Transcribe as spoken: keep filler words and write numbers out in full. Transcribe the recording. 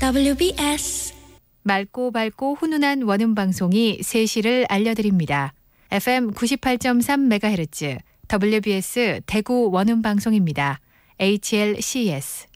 더블유비에스 맑고 밝고 훈훈한 원음 방송이 세 시를 알려드립니다. 에프엠 구십팔 점 삼 메가헤르츠 더블유비에스 대구 원음 방송입니다. 에이치엘씨에스